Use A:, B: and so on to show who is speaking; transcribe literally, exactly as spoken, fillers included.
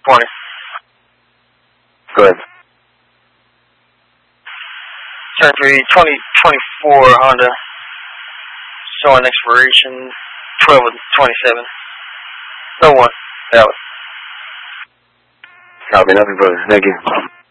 A: twenty.
B: Go ahead.
A: Surgery twenty twenty-four Honda. Showing expiration twelve of twenty-seven. No one. Valid.
B: Copy, nothing further. Thank you.